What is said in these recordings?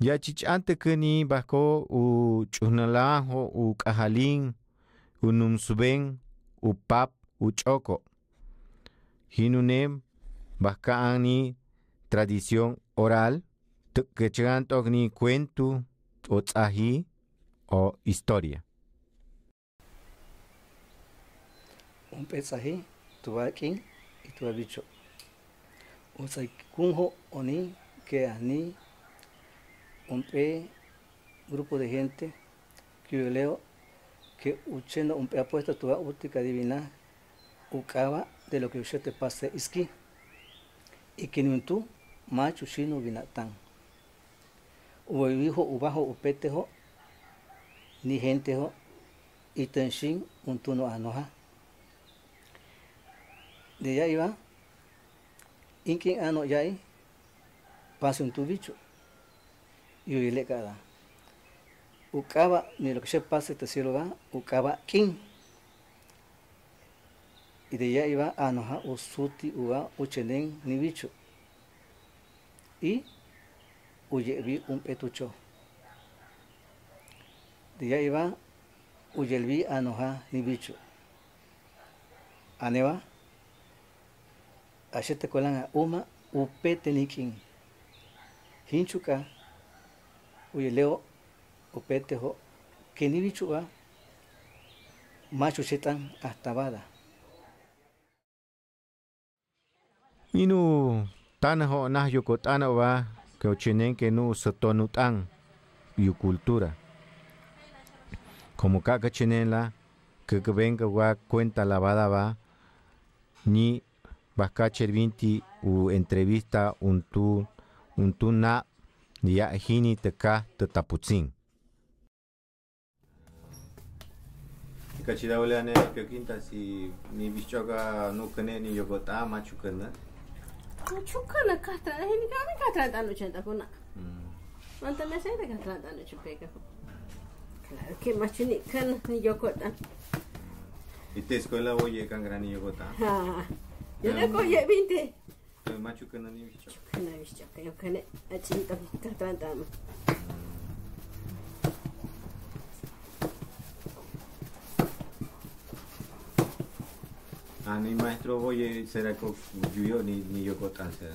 Ya chichante kani bako u chunalajo u kajalin u numsuben u pap u choko. Hinunem bakaani tradición oral que ni cuento o tzahi o historia. Un pesaje, tu vaquín y tu bicho. Un kunjo oni que ani un grupo de gente que yo leo que uchendo un apuesto tu útica divina ucaba de lo que usted te pase iski y que ni tú macho chino binatán o hijo ubajo upetejo ni gente ho y tenshin un tuno anoja de allá iba inkin ano yai pase un tu bicho y le cada ucaba ni lo que se pase te cielo va ucaba king y de allá iba anoja usuti uva uchenen ni bicho y uyevi un petucho de allá iba uyelvi anoja ni bicho aneva achete colan uma upete nikin hinchuka uyeleo upete ho que ni bicho va macho chetan hasta bada Inu tana ho nah yokotana va que ochenen que no sotonutan yu cultura. Como caca chenela que venga va cuenta lavada va ni bakacher vinti u entrevista un tu na ya hini teka tetaputzin. Kachida oleane que quinta si ni bichoga no kene ni yogota machukana. Chukana katra, hini kami katra tanu chenta kuna. Manta me sei de katra tanu chupeka. Claro que machuni kan ni yogota. ¿Y te escuela oye can gran ni yogota? Ah. Yo le coye 20. Machukana ni bichoga. Kana bichoga, yo kane achinta katra tanu. Ni maestro oye será que yo ni yogota será.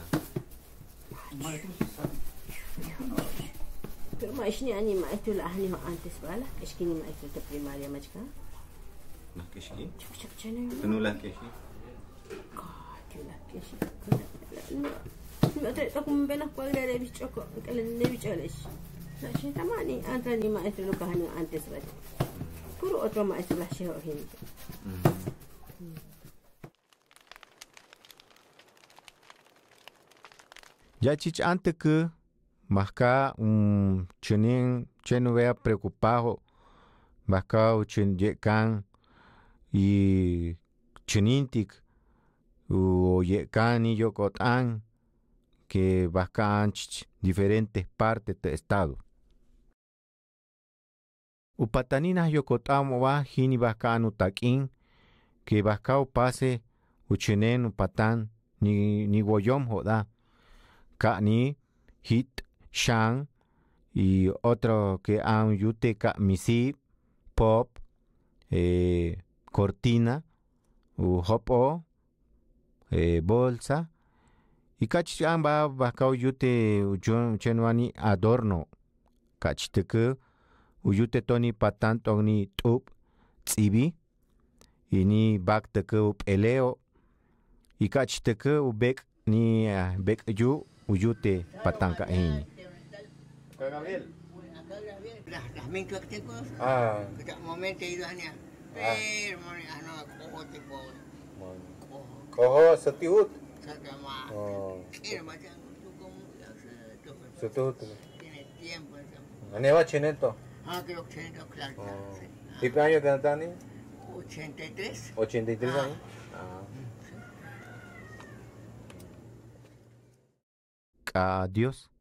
Pero mais ni ani maestro la ani antes bala, es que ni maestro de primaria machka. ¿No que sí? Chuk chene. ¿No la que sí? La que sí. No te toco un benas cuadra de bichoco, que le ne bicholes. La chita mani antra ni maestro lo kahani antes bala. Puro otro maestro la sheho gente. Ya chichante que masca un cheno vea preocupado masca uchen yekan y chenintik o yekan y yokotan que bascan diferentes partes del estado. Upataninas yokotamo va hini bascan utakin que bascao pase uchenen upatan ni goyom joda. Kani, Hit, Shang y otro que han yuteca misi, pop, cortina, hopo, bolsa. Y cachan va bacao yute chenuani adorno. Cachteke, uyute toni patan toni tup, tsibi, y ni bak teke up eleo. Y cachteke ubek ni bek yu. Uyute patanca en. Gabriel. Las micro que tengo. Que momento ido aña. Pero no cojo tipo. Cojo satihut. Sakama. Era más tú como Satihut. Tiene tiempo. Aneva cheneto. Creo que cheneto claro. ¿Y qué año que tani? 83. 83 años. Adiós.